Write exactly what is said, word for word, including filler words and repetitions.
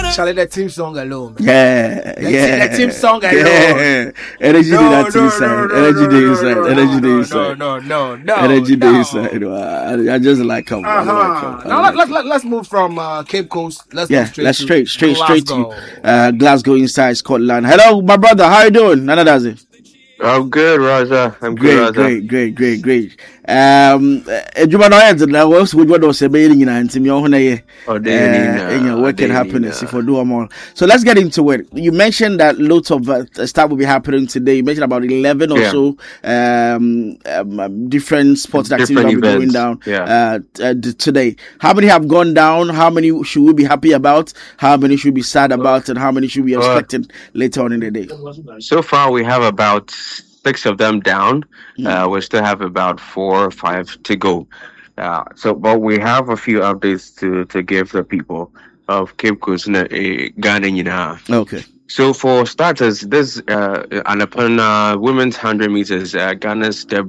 Charlie, the team song alone. Yeah, the yeah. Team, the team song alone. Yeah. Energy no, day that no, inside. no, no, Energy no, day no, inside. no, Energy day no, inside. No, no, no, no. Energy no. day inside. I, I just like come. Uh-huh. Like come. Now like let, let, let's move from uh, Cape Coast. Let's yeah, go straight let's to straight, straight, Glasgow. straight to uh, Glasgow inside Scotland. Hello, my brother. How you doing? Nana does it. I'm good, Raza. I'm great, good, Raza. Great, great, gregreat, great. Um, Ejuma no ends na was with what was saying in anti me on here. Oh, they in your work and happiness if we do them all. So let's get into it. You mentioned that lots of uh, stuff will be happening today. You mentioned about eleven or yeah. so um, um, different sports different activities will be going down yeah. uh, uh, today. How many have gone down? How many should we be happy about? How many should we be sad about? And how many should we be expecting uh, later on in the day? So far, we have about six of them down. Mm. Uh, we still have about four or five to go. Uh, so, but we have a few updates to, to give the people of Cape Coast and uh, Ghana. You know. Okay. So for starters, this uh, Annapurna women's hundred meters, uh, Ghana's Deborah